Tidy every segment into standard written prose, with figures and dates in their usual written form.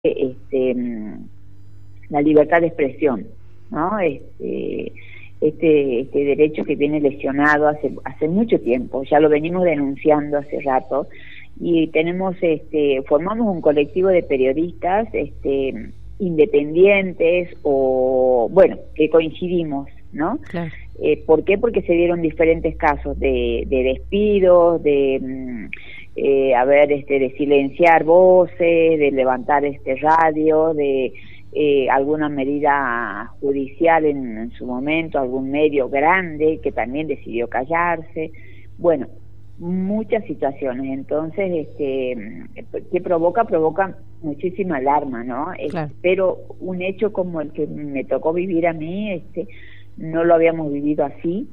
la libertad de expresión, ¿no? Este derecho que viene lesionado hace mucho tiempo, ya lo venimos denunciando hace rato, y formamos un colectivo de periodistas independientes o, bueno, que coincidimos, ¿no? Claro. ¿Por qué? Porque se dieron diferentes casos de despidos, de silenciar voces, de levantar radio, de alguna medida judicial en su momento, algún medio grande que también decidió callarse. Bueno, muchas situaciones. Entonces, ¿qué provoca? Provoca muchísima alarma, ¿no? Claro. Pero un hecho como el que me tocó vivir a mí, no lo habíamos vivido así.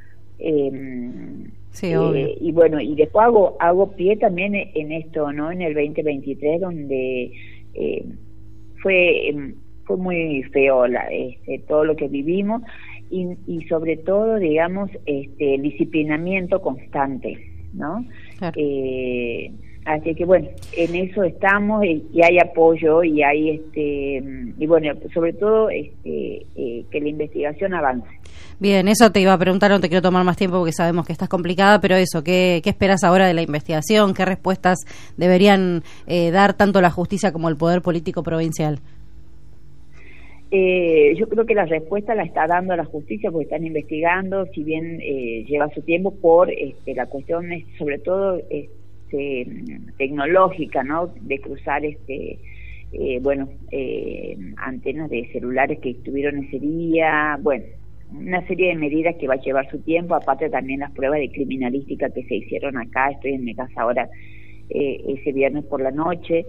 Sí, obvio. Y bueno, y después hago pie también en esto, ¿no? En el 2023, donde fue muy feo todo lo que vivimos, y sobre todo, digamos, el disciplinamiento constante, ¿no? Claro. Así que bueno, en eso estamos, y hay apoyo, y hay y bueno, sobre todo que la investigación avance. Bien, eso te iba a preguntar, no te quiero tomar más tiempo porque sabemos que estás complicada, pero eso, ¿qué esperas ahora de la investigación? ¿Qué respuestas deberían dar tanto la justicia como el poder político provincial? Yo creo que la respuesta la está dando la justicia, porque están investigando, si bien lleva su tiempo por la cuestión sobre todo tecnológica, ¿no? De cruzar antenas de celulares que estuvieron ese día, bueno, una serie de medidas que va a llevar su tiempo, aparte también las pruebas de criminalística que se hicieron acá. Estoy en mi casa ahora ese viernes por la noche,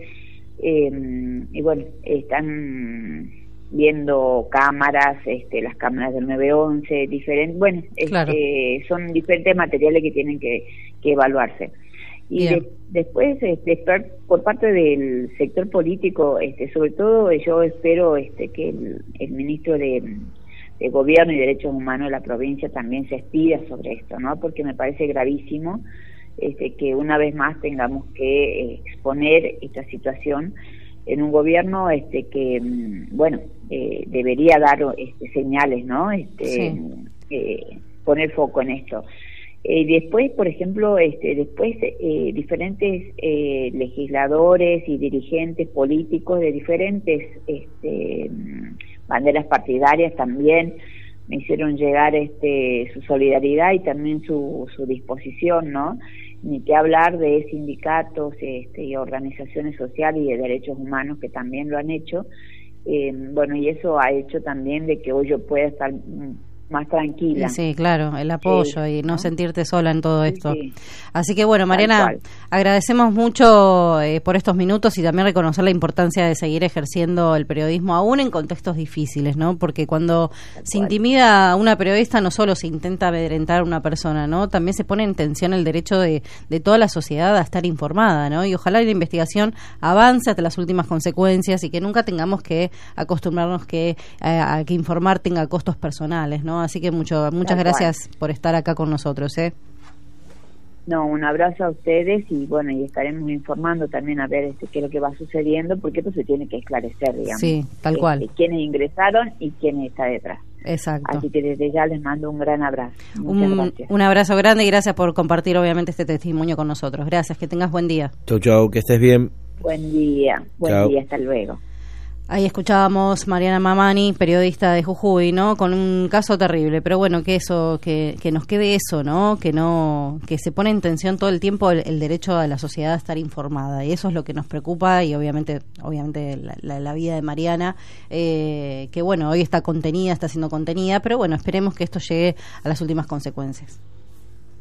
y bueno, están viendo cámaras, las cámaras del 911, diferentes, bueno, claro. Son diferentes materiales que tienen que evaluarse. Y después, por parte del sector político, sobre todo yo espero que el ministro de Gobierno y Derechos Humanos de la provincia también se expida sobre esto, ¿no? Porque me parece gravísimo que una vez más tengamos que exponer esta situación en un gobierno que bueno, debería dar señales, ¿no? Sí. Poner foco en esto. Después, por ejemplo, diferentes legisladores y dirigentes políticos de diferentes banderas partidarias también me hicieron llegar su solidaridad y también su disposición, ¿no? Ni que hablar de sindicatos y organizaciones sociales y de derechos humanos que también lo han hecho. Bueno, y eso ha hecho también de que hoy yo pueda estar más tranquila. Sí, claro, el apoyo y no sentirte sola en todo esto. Sí. Así que bueno, Mariana, agradecemos mucho por estos minutos y también reconocer la importancia de seguir ejerciendo el periodismo aún en contextos difíciles, ¿no? Porque cuando se intimida a una periodista no solo se intenta amedrentar a una persona, ¿no? También se pone en tensión el derecho de toda la sociedad a estar informada, ¿no? Y ojalá la investigación avance hasta las últimas consecuencias y que nunca tengamos que acostumbrarnos a que informar tenga costos personales, ¿no? Así que muchas gracias por estar acá con nosotros, ¿eh? No, un abrazo a ustedes, y bueno, y estaremos informando también a ver qué es lo que va sucediendo, porque esto se tiene que esclarecer, digamos. Sí, tal cual. Quiénes ingresaron y quién está detrás. Exacto. Así que desde ya les mando un gran abrazo. Muchas gracias. Un abrazo grande y gracias por compartir obviamente este testimonio con nosotros. Gracias, que tengas buen día. Chau, que estés bien. Buen día, hasta luego. Ahí escuchábamos Mariana Mamani, periodista de Jujuy, ¿no? Con un caso terrible, pero bueno, que nos quede eso, ¿no? Que se pone en tensión todo el tiempo el derecho a la sociedad a estar informada, y eso es lo que nos preocupa, y obviamente la vida de Mariana, que bueno, hoy está siendo contenida, pero bueno, esperemos que esto llegue a las últimas consecuencias.